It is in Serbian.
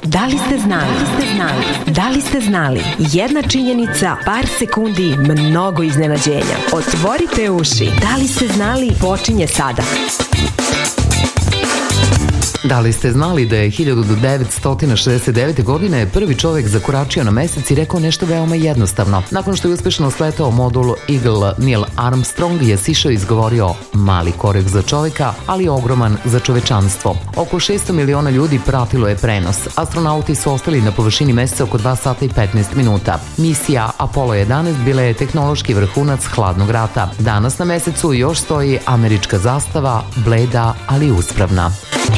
Da li ste znali? Da li ste znali? Jedna činjenica, par sekundi, mnogo iznenađenja. Otvorite uši. Da li ste znali? Počinje sada. Da li ste znali da je 1969. godine prvi čovek zakoračio na mesec i rekao nešto veoma jednostavno? Nakon što je uspešno sletao modul Eagle, Neil Armstrong je sišao i izgovorio mali korak za čoveka, ali ogroman za čovečanstvo. Oko 600 miliona ljudi pratilo je prenos. Astronauti su ostali na površini meseca oko 2 sata i 15 minuta. Misija Apollo 11 bila je tehnološki vrhunac hladnog rata. Danas na mesecu još stoji američka zastava, bleda ali uspravna.